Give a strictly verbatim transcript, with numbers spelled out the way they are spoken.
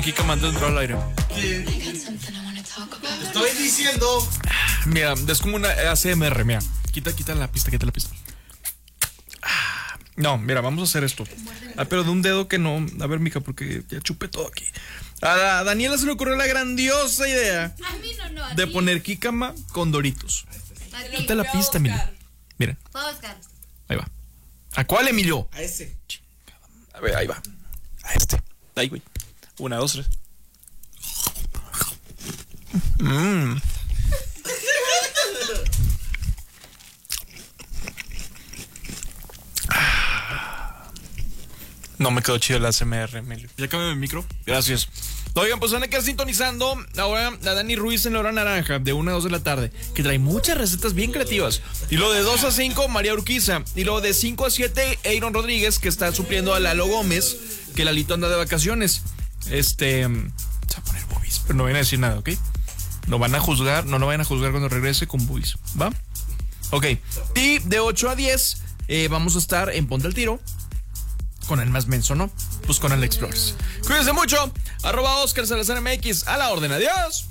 Kika mandó entró al aire. ¿Qué? Estoy diciendo. Mira, es como una A S M R, mira. Quita, quita la pista, quita la pista. No, mira, vamos a hacer esto. Ah, pero de un dedo que no. A ver, Mica, porque ya chupé todo aquí. A Daniela se le ocurrió la grandiosa idea A mí no, no, a de ti. poner jícama con Doritos. A ti. Quita la pista, Emilio. Mira, Fue Oscar. ahí va. ¿A cuál, Emilio? A ese. A ver, ahí va. A este. Ahí, güey. Una, dos, tres. Mmm. No me quedó chido el A S M R, Emilio. Ya cambié mi micro. Gracias. Oigan, pues van a quedar sintonizando ahora a Dani Ruiz en la hora naranja de una a dos de la tarde, que trae muchas recetas bien creativas. Y luego de dos a cinco, María Urquiza. Y luego de cinco a siete, Aaron Rodríguez, que está supliendo a Lalo Gómez, que Lalito anda de vacaciones. Este... Se va a poner boobies, pero no van a decir nada, ¿ok? No van a juzgar, no lo vayan a juzgar cuando regrese con boobies, ¿va? Ok. Y de ocho a diez, eh, vamos a estar en Ponte al Tiro. Con el más menso, ¿no? Pues con el Explorers. Cuídense mucho. Arroba Oscar Salazar M X. A la orden. Adiós.